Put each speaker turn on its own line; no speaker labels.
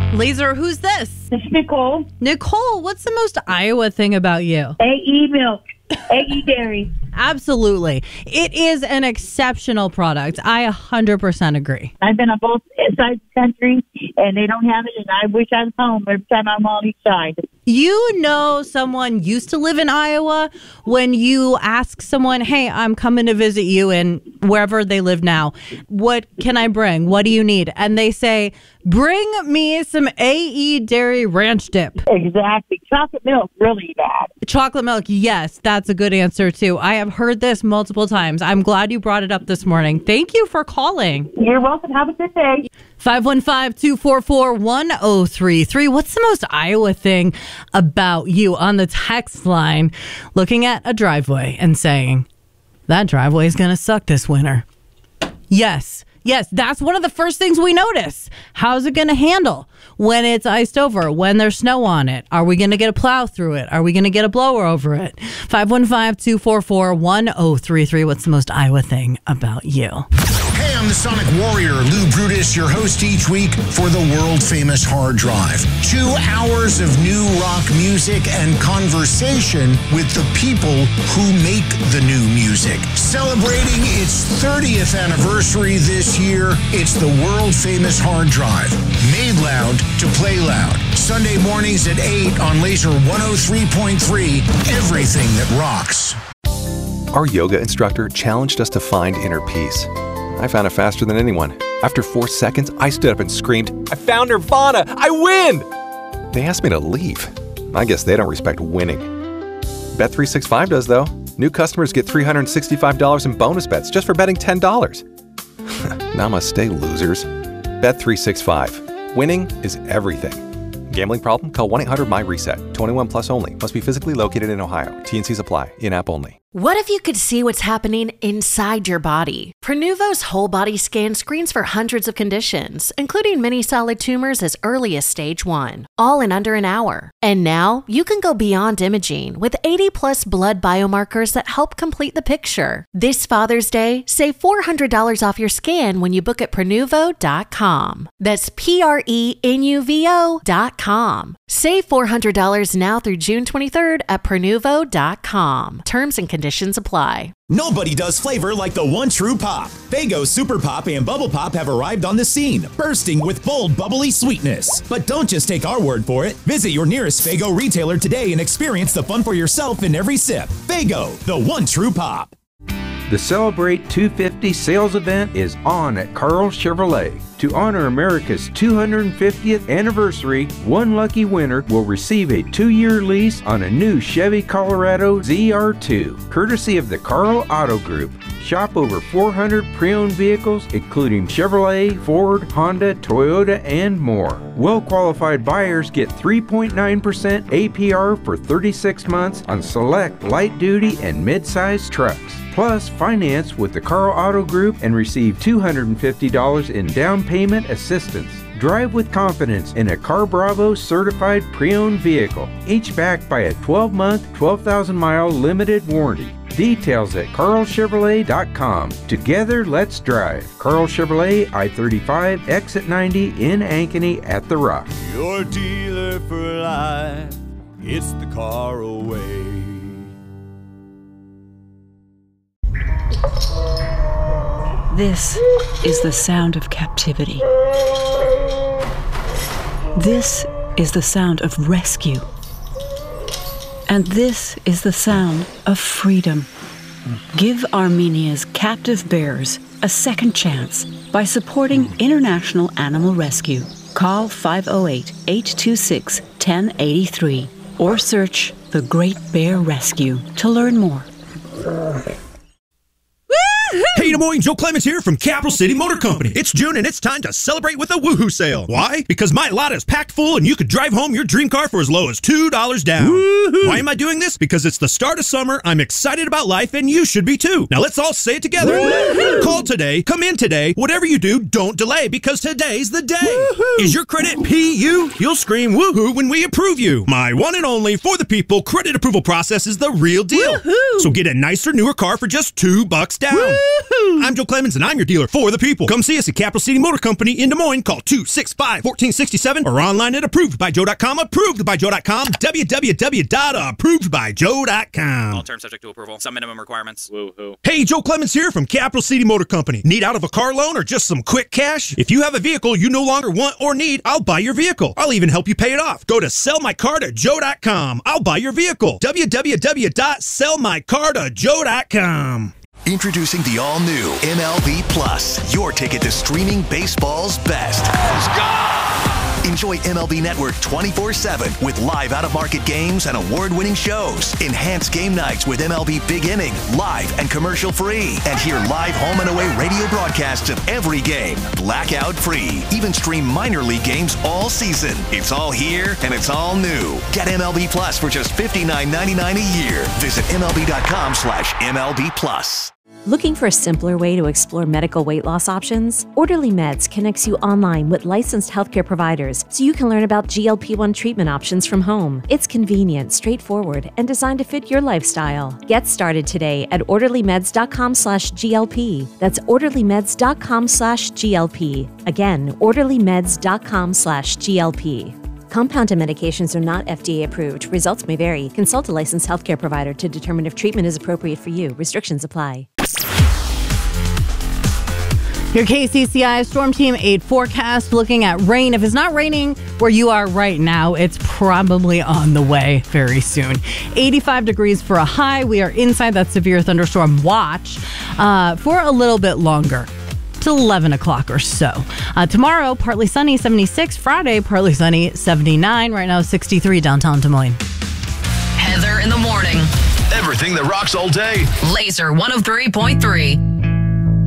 Laser, who's this?
This is Nicole.
Nicole, what's the most Iowa thing about you?
AE milk. AE dairy.
Absolutely. It is an exceptional product. I 100% agree.
I've been on both sides of the country, and they don't have it, and I wish I was home every time I'm on each side.
You know someone used to live in Iowa when you ask someone, hey, I'm coming to visit you in wherever they live now. What can I bring? What do you need? And they say, bring me some AE Dairy Ranch Dip.
Exactly. Chocolate milk, really bad.
Chocolate milk, yes, that's a good answer, too. I have heard this multiple times. I'm glad you brought it up this morning. Thank you for calling.
You're welcome. Have a good day.
515-244-1033. What's the most Iowa thing about you on the text line? Looking at a driveway and saying, that driveway is going to suck this winter. Yes, that's one of the first things we notice. How's it going to handle when it's iced over, when there's snow on it? Are we going to get a plow through it? Are we going to get a blower over it? 515-244-1033. What's the most Iowa thing about you?
Hey, I'm the Sonic Warrior, Lou Brutus, your host each week for the world-famous Hard Drive. 2 hours of new rock music and conversation with the people who make the new music. Celebrating its 30th anniversary this year, it's the world-famous Hard Drive. Made loud to play loud. Sunday mornings at 8 on Laser 103.3, everything that rocks.
Our yoga instructor challenged us to find inner peace. I found it faster than anyone. After 4 seconds, I stood up and screamed, I found Nirvana! I win! They asked me to leave. I guess they don't respect winning. Bet365 does, though. New customers get $365 in bonus bets just for betting $10. Namaste, losers. Bet365. Winning is everything. Gambling problem? Call 1-800-MY-RESET. 21 plus only. Must be physically located in Ohio. T&Cs apply. In-app only.
What if you could see what's happening inside your body? Prenuvo's whole body scan screens for hundreds of conditions, including many solid tumors as early as stage 1, all in under an hour. And now you can go beyond imaging with 80 plus blood biomarkers that help complete the picture. This Father's Day, save $400 off your scan when you book at Prenuvo.com. That's Prenuvo.com. Save $400 now through June 23rd at Prenuvo.com. Terms and conditions apply.
Nobody does flavor like the one true pop. Faygo Super Pop and Bubble Pop have arrived on the scene, bursting with bold, bubbly sweetness. But don't just take our word for it. Visit your nearest Faygo retailer today and experience the fun for yourself in every sip. Faygo, the one true pop.
The Celebrate 250 sales event is on at Carl Chevrolet. To honor America's 250th anniversary, one lucky winner will receive a 2-year lease on a new Chevy Colorado ZR2, courtesy of the Carl Auto Group. Shop over 400 pre-owned vehicles, including Chevrolet, Ford, Honda, Toyota, and more. Well-qualified buyers get 3.9% APR for 36 months on select light-duty and mid-size trucks. Plus, finance with the Carl Auto Group and receive $250 in down payment assistance. Drive with confidence in a Car Bravo certified pre-owned vehicle, each backed by a 12-month, 12,000-mile limited warranty. Details at carlchevrolet.com. Together, let's drive. Carl Chevrolet, I-35, exit 90 in Ankeny at The Rock.
Your dealer for life, it's the Carl way.
This is the sound of captivity. This is the sound of rescue. And this is the sound of freedom. Give Armenia's captive bears a second chance by supporting International Animal Rescue. Call 508-826-1083 or search The Great Bear Rescue to learn more.
Hey, Des Moines, Joe Clements here from Capital City Motor Company. It's June and it's time to celebrate with a woohoo sale. Why? Because my lot is packed full and you could drive home your dream car for as low as $2 down. Woo-hoo. Why am I doing this? Because it's the start of summer, I'm excited about life, and you should be too. Now let's all say it together. Woo-hoo. Call today, come in today, whatever you do, don't delay, because today's the day. Woo-hoo. Is your credit PU? You'll scream woohoo when we approve you. My one and only for the people credit approval process is the real deal. Woo-hoo. So get a nicer, newer car for just $2 down. Woo-hoo. I'm Joe Clemens, and I'm your dealer for the people. Come see us at Capital City Motor Company in Des Moines. Call 265-1467 or online at approvedbyjoe.com. Approvedbyjoe.com. www.approvedbyjoe.com.
All terms subject to approval. Some minimum requirements. Woo-hoo.
Hey, Joe Clemens here from Capital City Motor Company. Need out of a car loan or just some quick cash? If you have a vehicle you no longer want or need, I'll buy your vehicle. I'll even help you pay it off. Go to sellmycartojoe.com. I'll buy your vehicle. www.sellmycartojoe.com.
Introducing the all-new MLB Plus, your ticket to streaming baseball's best. Let's go! Enjoy MLB Network 24/7 with live out-of-market games and award-winning shows. Enhance game nights with MLB Big Inning, live and commercial-free. And hear live home and away radio broadcasts of every game, blackout-free. Even stream minor league games all season. It's all here, and it's all new. Get MLB Plus for just $59.99 a year. Visit MLB.com/MLB Plus.
Looking for a simpler way to explore medical weight loss options? Orderly Meds connects you online with licensed healthcare providers so you can learn about GLP-1 treatment options from home. It's convenient, straightforward, and designed to fit your lifestyle. Get started today at orderlymeds.com/GLP. That's orderlymeds.com/GLP. Again, orderlymeds.com/GLP. Compounded medications are not FDA approved. Results may vary. Consult a licensed healthcare provider to determine if treatment is appropriate for you. Restrictions apply.
Your KCCI Storm Team 8 forecast looking at rain. If it's not raining where you are right now, it's probably on the way very soon. 85 degrees for a high. We are inside that severe thunderstorm watch for a little bit longer. Till 11 o'clock or so. Tomorrow, partly sunny, 76. Friday, partly sunny, 79. Right now, 63 downtown Des Moines.
Heather in the morning.
Everything that rocks all day.
Laser 103.3.